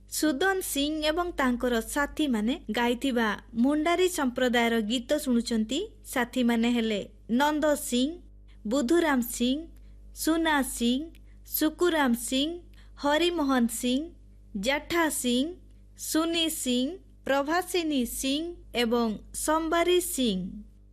ସୁଦନ ସିଂ ଏବଂ ତାଙ୍କର ସାଥୀମାନେ ଗାଇଥିବା ମୁଣ୍ଡାରୀ ସମ୍ପ୍ରଦାୟର ଗୀତ ଶୁଣୁଛନ୍ତି। ସାଥୀମାନେ ହେଲେ ନନ୍ଦ ସିଂ, ବୁଧୁରାମ ସିଂ, ସୁନା ସିଂ, ସୁକୁରାମ ସିଂ, ହରିମୋହନ ସିଂ, ଜାଠା ସିଂ, ସୁନି ସିଂ, ପ୍ରଭାସିନୀ ସିଂ ଏବଂ ସମ୍ବାରୀ ସିଂ।